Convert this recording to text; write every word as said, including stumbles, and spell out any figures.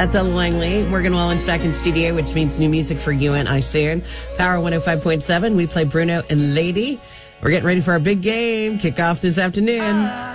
That's Ella Langley. Morgan Wallen's back in studio, which means new music for you and I soon. Power one oh five point seven. We play Bruno and Lady. We're getting ready for our big game. Kick off this afternoon.